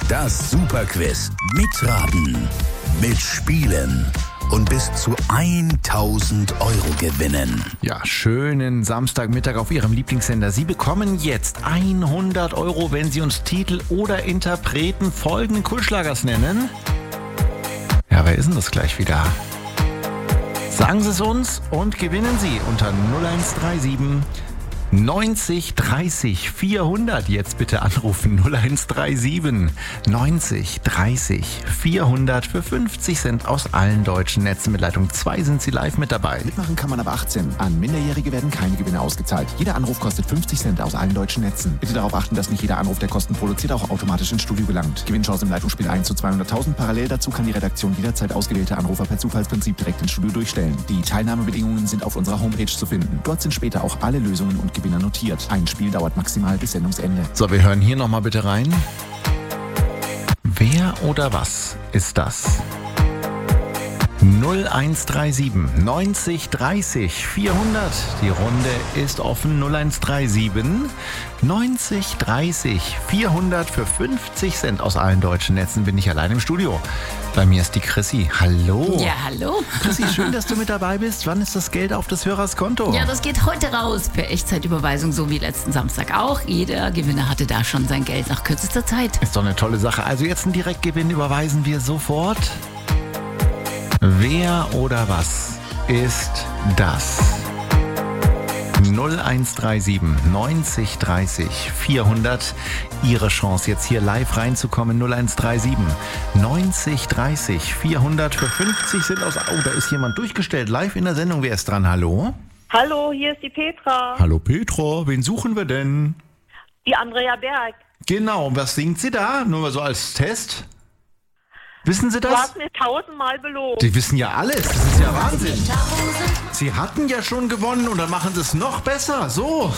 Das Superquiz. Mitraten, mitspielen und bis zu 1.000 Euro gewinnen. Ja, schönen Samstagmittag auf Ihrem Lieblingssender. Sie bekommen jetzt 100 Euro, wenn Sie uns Titel oder Interpreten folgenden Kultschlagers nennen. Ja, wer ist denn das gleich wieder? Sagen Sie es uns und gewinnen Sie unter 0137 90 30 400. Jetzt bitte anrufen 0137 90 30 400 für 50 Cent aus allen deutschen Netzen. Mit Leitung 2 sind Sie live mit dabei. Mitmachen kann man ab 18. An Minderjährige werden keine Gewinne ausgezahlt. Jeder Anruf kostet 50 Cent aus allen deutschen Netzen. Bitte darauf achten, dass nicht jeder Anruf, der Kosten produziert, auch automatisch ins Studio gelangt. Gewinnchance im Leitungsspiel 1 zu 200.000. Parallel dazu kann die Redaktion jederzeit ausgewählte Anrufer per Zufallsprinzip direkt ins Studio durchstellen. Die Teilnahmebedingungen sind auf unserer Homepage zu finden. Dort sind später auch alle Lösungen und Gewinner notiert. Ein Spiel dauert maximal bis Sendungsende. So, wir hören hier nochmal bitte rein. Wer oder was ist das? 0137 90 30 400. Die Runde ist offen. 0137 90 30 400 für 50 Cent aus allen deutschen Netzen. Bin ich allein im Studio. Bei mir ist die Chrissy. Hallo. Ja, hallo. Chrissy, schön, dass du mit dabei bist. Wann ist das Geld auf des Hörers Konto? Ja, das geht heute raus per Echtzeitüberweisung, so wie letzten Samstag auch. Jeder Gewinner hatte da schon sein Geld nach kürzester Zeit. Ist doch eine tolle Sache. Also jetzt einen Direktgewinn überweisen wir sofort. Wer oder was ist das? 0137 90 30 400. Ihre Chance, jetzt hier live reinzukommen. 0137 90 30 400 für 50 sind aus... Oh, da ist jemand durchgestellt. Live in der Sendung. Wer ist dran? Hallo? Hallo, hier ist die Petra. Hallo Petra. Wen suchen wir denn? Die Andrea Berg. Genau. Und was singt sie da? Nur mal so als Test. Wissen Sie das? Du hast mir 1000-mal belogen. Sie wissen ja alles, das ist ja Wahnsinn. Sie hatten ja schon gewonnen und dann machen Sie es noch besser. So.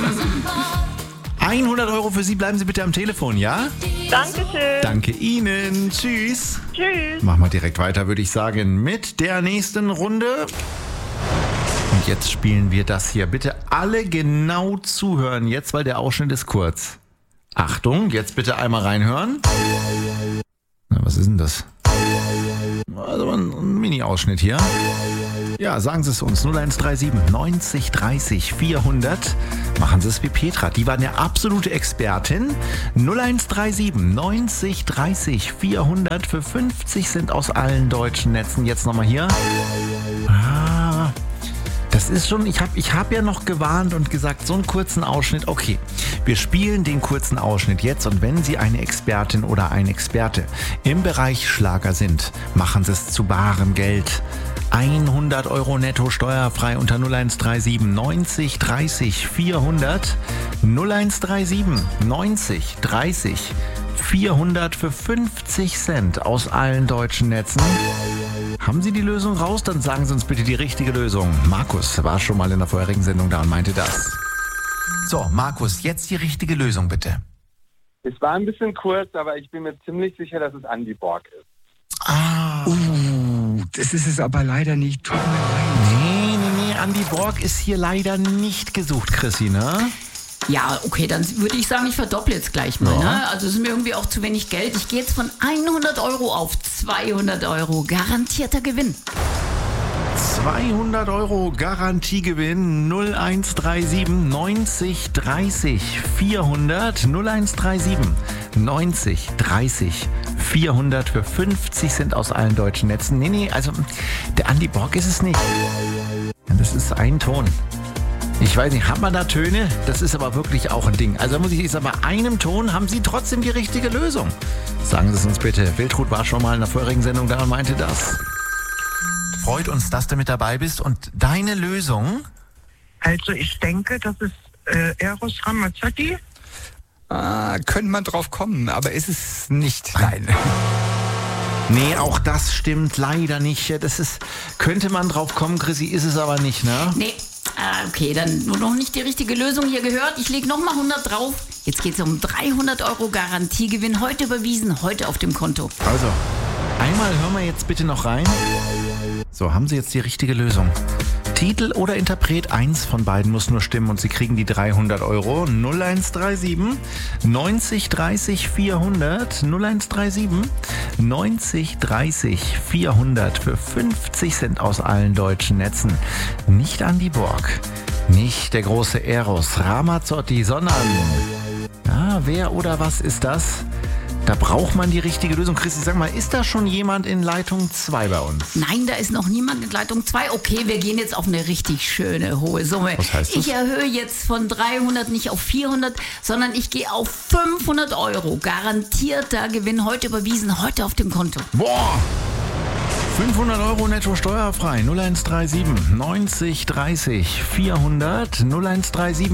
100 Euro für Sie, bleiben Sie bitte am Telefon, ja? Dankeschön. Danke Ihnen, tschüss. Tschüss. Machen wir direkt weiter, würde ich sagen, mit der nächsten Runde. Und jetzt spielen wir das hier. Bitte alle genau zuhören jetzt, weil der Ausschnitt ist kurz. Achtung, jetzt bitte einmal reinhören. Na, was ist denn das? Also ein Mini-Ausschnitt hier. Ja, sagen Sie es uns. 0137 90 30 400. Machen Sie es wie Petra. Die war eine absolute Expertin. 0137 90 30 400 für 50 Cent aus allen deutschen Netzen. Jetzt nochmal hier. Das ist schon, ich hab ja noch gewarnt und gesagt, so einen kurzen Ausschnitt, okay, wir spielen den kurzen Ausschnitt jetzt und wenn Sie eine Expertin oder ein Experte im Bereich Schlager sind, machen Sie es zu barem Geld. 100 Euro netto steuerfrei unter 0137 90 30 400. 0137 90 30 400 für 50 Cent aus allen deutschen Netzen. Haben Sie die Lösung raus? Dann sagen Sie uns bitte die richtige Lösung. Markus war schon mal in der vorherigen Sendung da und meinte das. So, Markus, jetzt die richtige Lösung bitte. Es war ein bisschen kurz, aber ich bin mir ziemlich sicher, dass es Andy Borg ist. Das ist es aber leider nicht. Tut mir leid. Nee, Andy Borg ist hier leider nicht gesucht, Chrissy, ne? Ja, okay, dann würde ich sagen, ich verdopple jetzt gleich mal. Ja. Ne? Also es ist mir irgendwie auch zu wenig Geld. Ich gehe jetzt von 100 Euro auf 200 Euro. Garantierter Gewinn. 200 Euro Garantiegewinn 0137 90 30 400 0137 90 30 400 für 50 Cent aus allen deutschen Netzen. Nee, also der Andy Borg ist es nicht. Das ist ein Ton. Ich weiß nicht, hat man da Töne? Das ist aber wirklich auch ein Ding. Also muss ich sagen, bei einem Ton haben Sie trotzdem die richtige Lösung. Sagen Sie es uns bitte. Wiltrud war schon mal in der vorherigen Sendung da und meinte das. Freut uns, dass du mit dabei bist. Und deine Lösung? Also ich denke, das ist Eros Ramazzotti. Könnte man drauf kommen, aber ist es nicht. Nein. Nee, auch das stimmt leider nicht. Könnte man drauf kommen, Chrissy, ist es aber nicht, ne? Nee. Okay, dann nur noch nicht die richtige Lösung hier gehört. Ich lege nochmal 100 drauf. Jetzt geht es um 300 Euro Garantiegewinn. Heute überwiesen, heute auf dem Konto. Also, einmal hören wir jetzt bitte noch rein. So, haben Sie jetzt die richtige Lösung? Titel oder Interpret, eins von beiden muss nur stimmen und Sie kriegen die 300 Euro. 0137 90 30 400, 0137 90 30 400 für 50 Cent aus allen deutschen Netzen. Nicht Andi Borg, nicht der große Eros Ramazzotti, sondern, ja, wer oder was ist das? Da braucht man die richtige Lösung. Christi, sag mal, ist da schon jemand in Leitung 2 bei uns? Nein, da ist noch niemand in Leitung 2. Okay, wir gehen jetzt auf eine richtig schöne hohe Summe. Was heißt das? Ich erhöhe jetzt von 300 nicht auf 400, sondern ich gehe auf 500 Euro. Garantierter Gewinn heute überwiesen, heute auf dem Konto. Boah! 500 Euro netto steuerfrei. 0137 90 30 400, 0137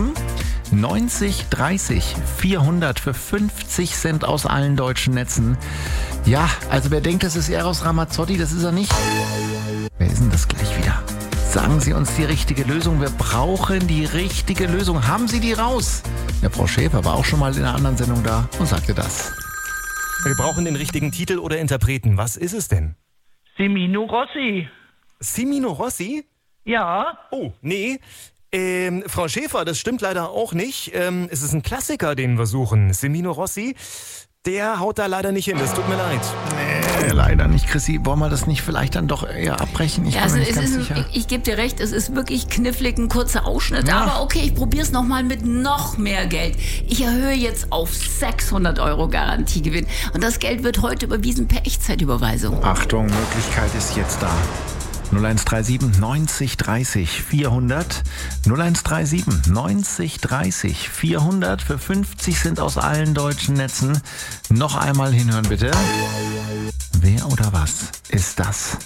90 30 400 für 50 Cent aus allen deutschen Netzen. Ja, also wer denkt, das ist Eros Ramazzotti, das ist er nicht. Wer ist denn das gleich wieder? Sagen Sie uns die richtige Lösung. Wir brauchen die richtige Lösung. Haben Sie die raus? Ja, Frau Schäfer war auch schon mal in einer anderen Sendung da und sagte das. Wir brauchen den richtigen Titel oder Interpreten. Was ist es denn? Semino Rossi. Semino Rossi? Ja. Oh, nee. Frau Schäfer, das stimmt leider auch nicht. Es ist ein Klassiker, den wir suchen. Semino Rossi, der haut da leider nicht hin. Das tut mir leid. Nee, leider nicht, Chrissy. Wollen wir das nicht vielleicht dann doch eher abbrechen? Ich bin mir nicht ganz sicher. Ich gebe dir recht, es ist wirklich knifflig, ein kurzer Ausschnitt. Ja. Aber okay, ich probiere es nochmal mit noch mehr Geld. Ich erhöhe jetzt auf 600 Euro Garantiegewinn. Und das Geld wird heute überwiesen per Echtzeitüberweisung. Achtung, Möglichkeit ist jetzt da. 0137 90 30 400, 0137 90 30 400 für 50 Cent aus allen deutschen Netzen. Noch einmal hinhören bitte. Wer oder was ist das?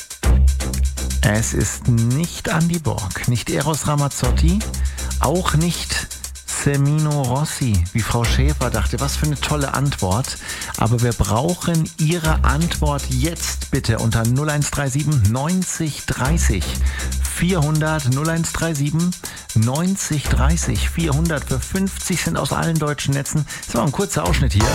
Es ist nicht Andi Borg, nicht Eros Ramazzotti, auch nicht Semino Rossi, wie Frau Schäfer dachte. Was für eine tolle Antwort. Aber wir brauchen Ihre Antwort jetzt bitte unter 0137 90 30 400, 0137 90 30 400 für 50 Cent aus allen deutschen Netzen. Das war ein kurzer Ausschnitt hier.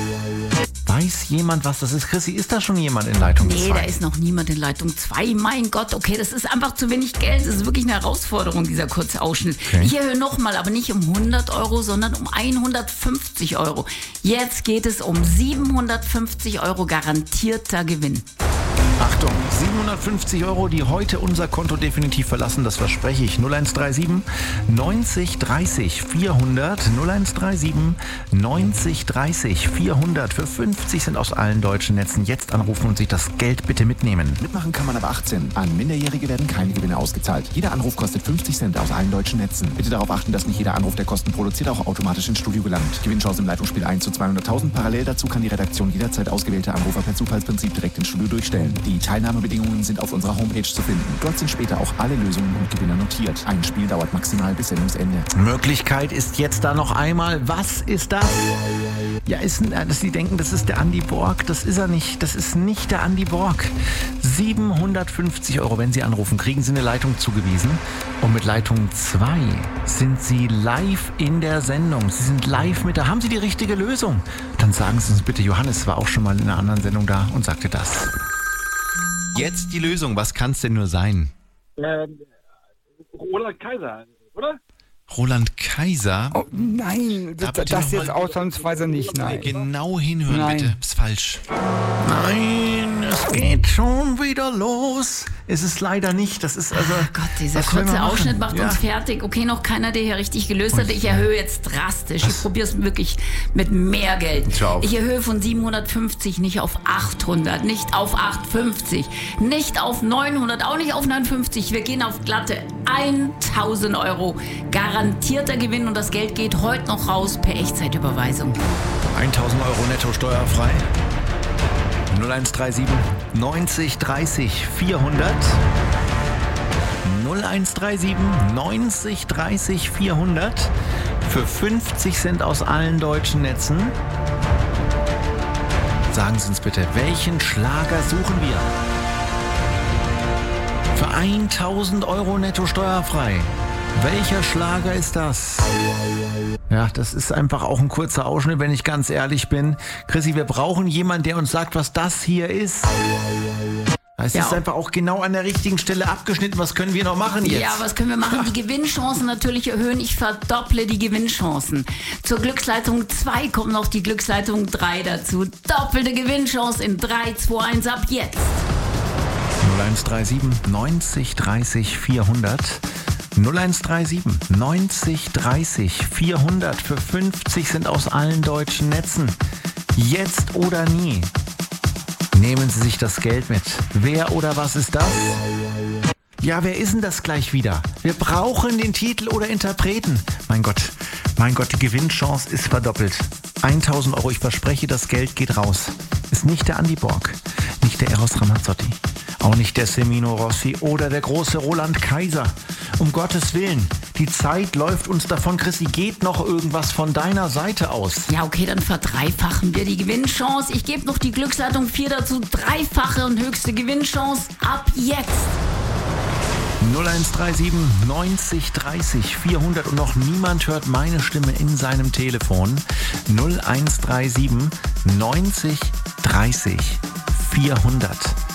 Weiß jemand, was das ist? Chrissy, ist da schon jemand in Leitung 2? Nee, da ist noch niemand in Leitung 2. Mein Gott, okay, das ist einfach zu wenig Geld. Das ist wirklich eine Herausforderung, dieser kurze Ausschnitt. Okay. Ich erhöhe nochmal, aber nicht um 100 Euro, sondern um 150 Euro. Jetzt geht es um 750 Euro garantierter Gewinn. Achtung, 750 Euro, die heute unser Konto definitiv verlassen, das verspreche ich. 0137 90 30 400, 0137 90 30 400 für 50 Cent aus allen deutschen Netzen. Jetzt anrufen und sich das Geld bitte mitnehmen. Mitmachen kann man ab 18. An Minderjährige werden keine Gewinne ausgezahlt. Jeder Anruf kostet 50 Cent aus allen deutschen Netzen. Bitte darauf achten, dass nicht jeder Anruf, der Kosten produziert, auch automatisch ins Studio gelangt. Gewinnchance im Leitungsspiel 1 zu 200.000. Parallel dazu kann die Redaktion jederzeit ausgewählte Anrufer per Zufallsprinzip direkt ins Studio durchstellen. Die Teilnahmebedingungen sind auf unserer Homepage zu finden. Dort sind später auch alle Lösungen und Gewinner notiert. Ein Spiel dauert maximal bis Sendungsende. Möglichkeit ist jetzt da noch einmal. Was ist das? Ja, dass Sie denken, das ist der Andi Borg. Das ist er nicht. Das ist nicht der Andi Borg. 750 Euro, wenn Sie anrufen, kriegen Sie eine Leitung zugewiesen. Und mit Leitung 2 sind Sie live in der Sendung. Sie sind live mit da. Haben Sie die richtige Lösung? Dann sagen Sie uns bitte, Johannes war auch schon mal in einer anderen Sendung da und sagte das. Jetzt die Lösung. Was kann es denn nur sein? Roland Kaiser, oder? Roland Kaiser? Oh, nein, Da bitte das noch jetzt mal- ausnahmsweise nicht, nein. Genau hinhören, Nein. bitte. Ist falsch. Nein, es geht schon wieder los. Es ist leider nicht. Das ist also. Oh Gott, dieser was will kurze man machen? Ausschnitt macht Ja. uns fertig. Okay, noch keiner, der hier richtig gelöst hat. Ich erhöhe jetzt drastisch. Ich probiere es wirklich mit mehr Geld. Hör auf. Ich erhöhe von 750 nicht auf 800, nicht auf 850, nicht auf 900, auch nicht auf 950. Wir gehen auf glatte 1000 Euro. Garantierter Gewinn und das Geld geht heute noch raus per Echtzeitüberweisung. 1000 Euro netto steuerfrei. 0137 90 30 400. 0137 90 30 400 für 50 Cent aus allen deutschen Netzen. Sagen Sie uns bitte, welchen Schlager suchen wir? Für 1000 Euro netto steuerfrei. Welcher Schlager ist das? Ja, das ist einfach auch ein kurzer Ausschnitt, wenn ich ganz ehrlich bin. Chrissy, wir brauchen jemanden, der uns sagt, was das hier ist. Es ist einfach auch genau an der richtigen Stelle abgeschnitten. Was können wir noch machen jetzt? Ja, was können wir machen? Die Gewinnchancen natürlich erhöhen. Ich verdopple die Gewinnchancen. Zur Glücksleitung 2 kommt noch die Glücksleitung 3 dazu. Doppelte Gewinnchance in 3, 2, 1 ab jetzt. 0137 90 30 400. 0137 90 30 400 für 50 sind aus allen deutschen Netzen. Jetzt oder nie. Nehmen Sie sich das Geld mit. Wer oder was ist das? Ja, wer ist denn das gleich wieder? Wir brauchen den Titel oder Interpreten. Mein Gott, die Gewinnchance ist verdoppelt. 1000 Euro, ich verspreche, das Geld geht raus. Ist nicht der Andi Borg, nicht der Eros Ramazzotti, auch nicht der Semino Rossi oder der große Roland Kaiser. Um Gottes Willen, die Zeit läuft uns davon. Chrissy, geht noch irgendwas von deiner Seite aus? Ja, okay, dann verdreifachen wir die Gewinnchance. Ich gebe noch die Glücksleitung 4 dazu. Dreifache und höchste Gewinnchance ab jetzt. 0137 90 30 400 und noch niemand hört meine Stimme in seinem Telefon. 0137 90 30 400.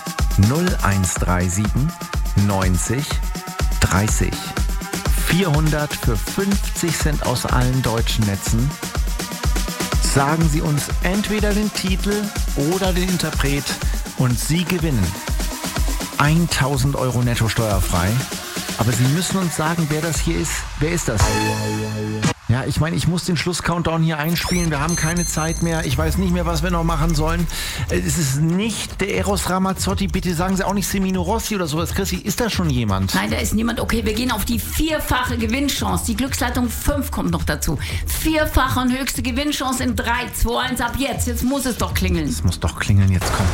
0137 90 30 400 für 50 Cent aus allen deutschen Netzen. Sagen Sie uns entweder den Titel oder den Interpret und Sie gewinnen 1000 Euro netto steuerfrei. Aber Sie müssen uns sagen, wer das hier ist. Wer ist das? Ja, ich meine, ich muss den Schluss-Countdown hier einspielen. Wir haben keine Zeit mehr. Ich weiß nicht mehr, was wir noch machen sollen. Es ist nicht der Eros Ramazzotti. Bitte sagen Sie auch nicht Semino Rossi oder sowas. Chrissy, ist da schon jemand? Nein, da ist niemand. Okay, wir gehen auf die vierfache Gewinnchance. Die Glücksleitung 5 kommt noch dazu. Vierfache und höchste Gewinnchance in 3, 2, 1 ab jetzt. Jetzt muss es doch klingeln. Es muss doch klingeln, jetzt komm.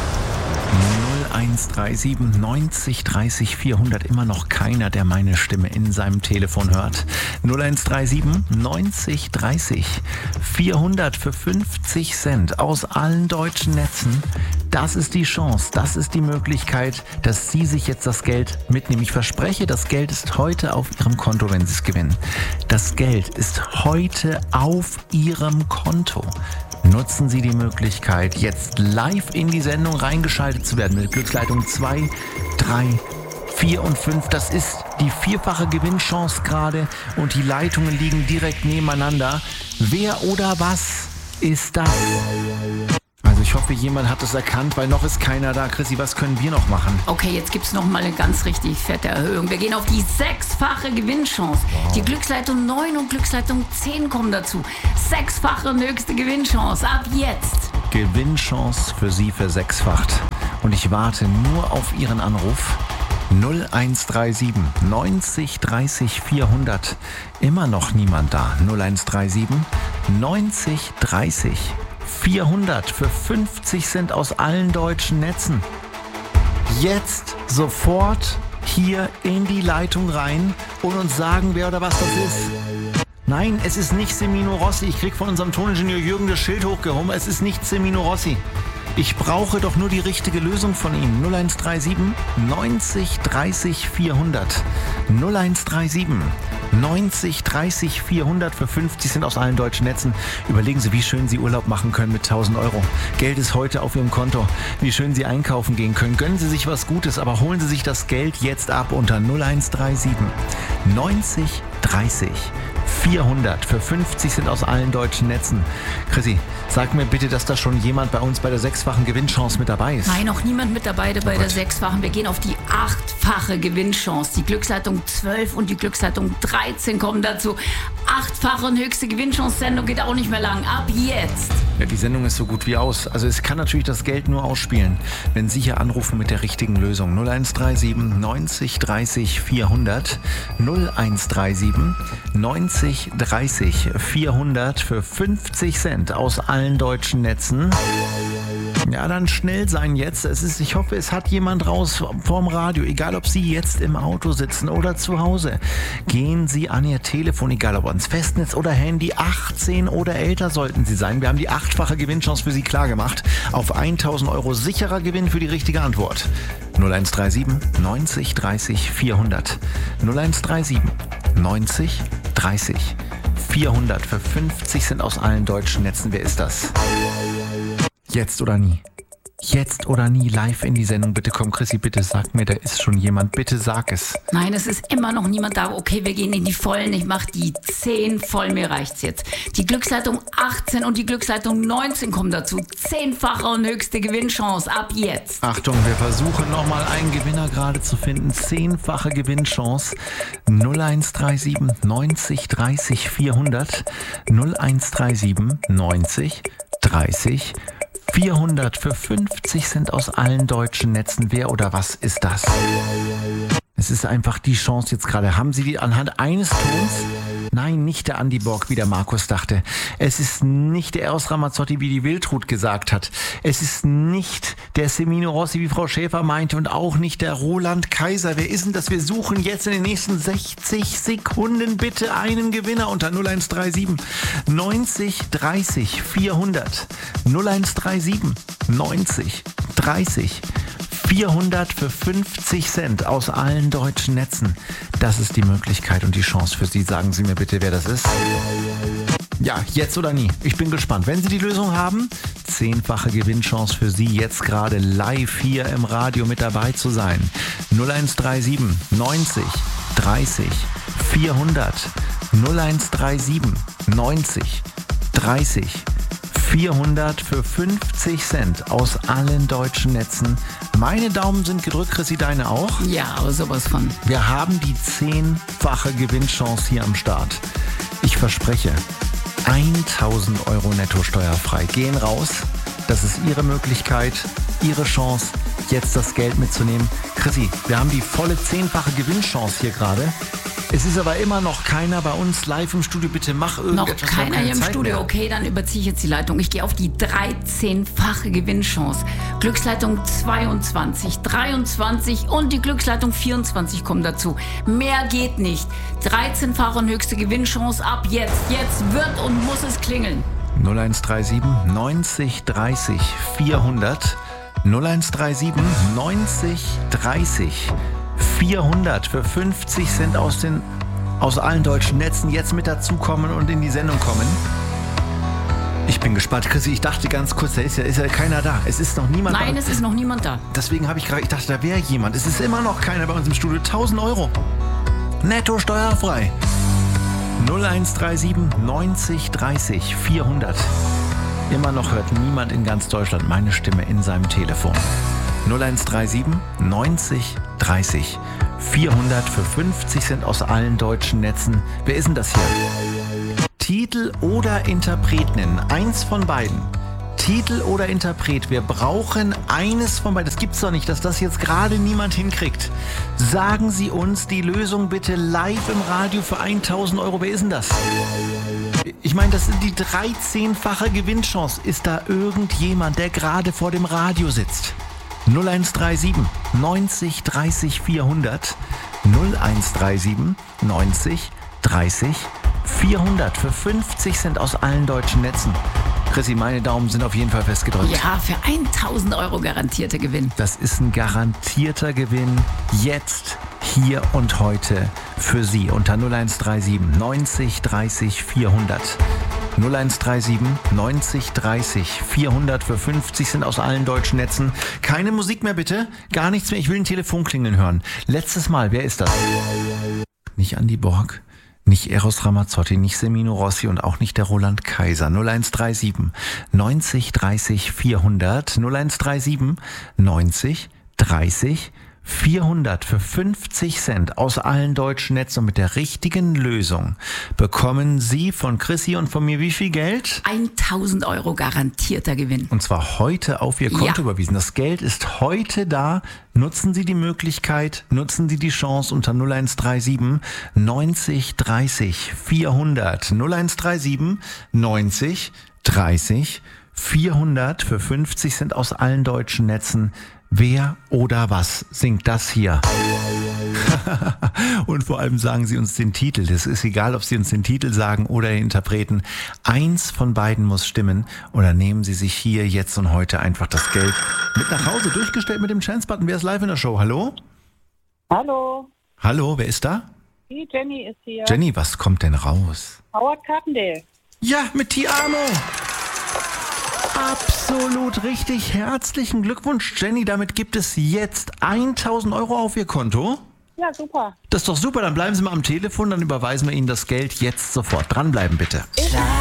0137 90 30 400. Immer noch keiner, der meine Stimme in seinem Telefon hört. 0137 90 30 400 für 50 Cent aus allen deutschen Netzen. Das ist die Chance, das ist die Möglichkeit, dass Sie sich jetzt das Geld mitnehmen. Ich verspreche, das Geld ist heute auf Ihrem Konto, wenn Sie es gewinnen. Das Geld ist heute auf Ihrem Konto. Nutzen Sie die Möglichkeit, jetzt live in die Sendung reingeschaltet zu werden mit Glücksleitung 2, 3, 4 und 5. Das ist die vierfache Gewinnchance gerade und die Leitungen liegen direkt nebeneinander. Wer oder was ist das? Also ich hoffe, jemand hat es erkannt, weil noch ist keiner da. Chrissy, was können wir noch machen? Okay, jetzt gibt's noch mal eine ganz richtig fette Erhöhung. Wir gehen auf die 6-fache Gewinnchance. Wow. Die Glücksleitung 9 und Glücksleitung 10 kommen dazu. 6-fache und höchste Gewinnchance. Ab jetzt. Gewinnchance für Sie versechsfacht. Und ich warte nur auf Ihren Anruf. 0137 90 30 400. Immer noch niemand da. 0137 90 30 400 für 50 Cent aus allen deutschen Netzen. Jetzt sofort hier in die Leitung rein und uns sagen, wer oder was das ist. Nein, es ist nicht Semino Rossi. Ich krieg von unserem Toningenieur Jürgen das Schild hochgehoben. Es ist nicht Semino Rossi. Ich brauche doch nur die richtige Lösung von Ihnen. 0137 90 30 400. 0137 90 30 400 für 50 Cent aus allen deutschen Netzen. Überlegen Sie, wie schön Sie Urlaub machen können mit 1000 Euro. Geld ist heute auf Ihrem Konto. Wie schön Sie einkaufen gehen können. Gönnen Sie sich was Gutes, aber holen Sie sich das Geld jetzt ab unter 0137 90 30 400 für 50 Cent aus allen deutschen Netzen. Chrissy, sag mir bitte, dass da schon jemand bei uns bei der 6-fachen Gewinnchance mit dabei ist. Nein, noch niemand mit dabei bei der 6-fachen. Wir gehen auf die 8-fache Gewinnchance. Die Glücksleitung 12 und die Glücksleitung 13 kommen dazu. 8-fache und höchste Gewinnchance-Sendung geht auch nicht mehr lang. Ab jetzt. Ja, die Sendung ist so gut wie aus. Also es kann natürlich das Geld nur ausspielen, wenn Sie hier anrufen mit der richtigen Lösung. 0137 90 30 400. 0137 90 30 400 für 50 Cent aus allen deutschen Netzen. Ja, dann schnell sein jetzt. Ich hoffe, es hat jemand raus vorm Radio. Egal, ob Sie jetzt im Auto sitzen oder zu Hause. Gehen Sie an Ihr Telefon, egal ob ans Festnetz oder Handy. 18 oder älter sollten Sie sein. Wir haben die 8-fache Gewinnchance für Sie klar gemacht. Auf 1000 Euro sicherer Gewinn für die richtige Antwort. 0137 90 30 400. 0137 90 30 400 für 50 Cent aus allen deutschen Netzen. Wer ist das? Jetzt oder nie. Jetzt oder nie live in die Sendung. Bitte komm, Chrissy, bitte sag mir, da ist schon jemand. Bitte sag es. Nein, es ist immer noch niemand da. Okay, wir gehen in die Vollen. Ich mache die 10 voll, mir reicht's jetzt. Die Glücksleitung 18 und die Glücksleitung 19 kommen dazu. 10-fache und höchste Gewinnchance ab jetzt. Achtung, wir versuchen nochmal einen Gewinner gerade zu finden. 10-fache Gewinnchance. 0137 90 30 400. 0137 90 30 400 für 50 Cent aus allen deutschen Netzen. Wer oder was ist das? Es ist einfach die Chance jetzt gerade. Haben Sie die anhand eines Tons? Nein, nicht der Andi Borg, wie der Markus dachte. Es ist nicht der Eros Ramazzotti, wie die Wildrut gesagt hat. Es ist nicht der Semino Rossi, wie Frau Schäfer meinte, und auch nicht der Roland Kaiser. Wer ist denn das? Wir suchen jetzt in den nächsten 60 Sekunden bitte einen Gewinner unter 0137 90 30 400. 0137 90 30 400 für 50 Cent aus allen deutschen Netzen. Das ist die Möglichkeit und die Chance für Sie. Sagen Sie mir bitte, wer das ist. Ja, jetzt oder nie. Ich bin gespannt. Wenn Sie die Lösung haben, 10-fache Gewinnchance für Sie, jetzt gerade live hier im Radio mit dabei zu sein. 0137 90 30 400. 0137 90 30 400 für 50 Cent aus allen deutschen Netzen. Meine Daumen sind gedrückt, Chrissy, deine auch? Ja, aber sowas von. Wir haben die 10-fache Gewinnchance hier am Start. Ich verspreche, 1.000 Euro netto steuerfrei gehen raus. Das ist Ihre Möglichkeit, Ihre Chance, jetzt das Geld mitzunehmen. Chrissy, wir haben die volle 10-fache Gewinnchance hier gerade. Es ist aber immer noch keiner bei uns live im Studio. Bitte mach irgendetwas. Noch keiner hier im Studio. Okay, dann überziehe ich jetzt die Leitung. Ich gehe auf die 13-fache Gewinnchance. Glücksleitung 22, 23 und die Glücksleitung 24 kommen dazu. Mehr geht nicht. 13-fache und höchste Gewinnchance ab jetzt. Jetzt wird und muss es klingeln. 0137 90 30 400. 0137 90 30 400 für 50 Cent aus allen deutschen Netzen jetzt mit dazukommen und in die Sendung kommen. Ich bin gespannt, Chrissy. Ich dachte ganz kurz, da ist ja keiner da. Es ist noch niemand da. Nein, es ist noch niemand da. Deswegen habe ich dachte, da wäre jemand. Es ist immer noch keiner bei uns im Studio. 1.000 Euro. Netto steuerfrei. 0137 90 30 400. Immer noch hört niemand in ganz Deutschland meine Stimme in seinem Telefon. 0137 90 30 400 für 50 Cent aus allen deutschen Netzen. Wer ist denn das hier? Titel oder Interpret nennen. Eins von beiden. Titel oder Interpret. Wir brauchen eines von beiden. Das gibt's doch nicht, dass das jetzt gerade niemand hinkriegt. Sagen Sie uns die Lösung bitte live im Radio für 1.000 Euro. Wer ist denn das? Ich meine, das ist die 13-fache Gewinnchance. Ist da irgendjemand, der gerade vor dem Radio sitzt? 0137 90 30 400. 0137 90 30 400 für 50 Cent aus allen deutschen Netzen. Chrissy, meine Daumen sind auf jeden Fall festgedrückt. Ja, für 1.000 Euro garantierter Gewinn. Das ist ein garantierter Gewinn. Jetzt, hier und heute für Sie unter 0137 90 30 400. 0137 90 30 400 für 50 Cent aus allen deutschen Netzen. Keine Musik mehr bitte, gar nichts mehr. Ich will ein Telefon klingeln hören. Letztes Mal, wer ist das? Nicht Andi Borg, nicht Eros Ramazzotti, nicht Semino Rossi und auch nicht der Roland Kaiser. 0137 90 30 400. 0137 90 30 400 für 50 Cent aus allen deutschen Netzen und mit der richtigen Lösung bekommen Sie von Chrissy und von mir wie viel Geld? 1.000 Euro garantierter Gewinn. Und zwar heute auf Ihr Konto überwiesen. Das Geld ist heute da. Nutzen Sie die Möglichkeit, nutzen Sie die Chance unter 0137 90 30 400. 0137 90 30 400 für 50 Cent aus allen deutschen Netzen. Wer oder was singt das hier? Und vor allem sagen Sie uns den Titel. Das ist egal, ob Sie uns den Titel sagen oder den Interpreten. Eins von beiden muss stimmen. Oder nehmen Sie sich hier jetzt und heute einfach das Geld mit nach Hause. Durchgestellt mit dem Chance-Button. Wer ist live in der Show? Hallo? Hallo. Hallo, wer ist da? Die Jenny ist hier. Jenny, was kommt denn raus? Howard Carpendale. Ja, mit Ti Amo. Absolut richtig. Herzlichen Glückwunsch, Jenny. Damit gibt es jetzt 1.000 Euro auf Ihr Konto. Ja, super. Das ist doch super. Dann bleiben Sie mal am Telefon, dann überweisen wir Ihnen das Geld jetzt sofort. Dranbleiben bitte. Ist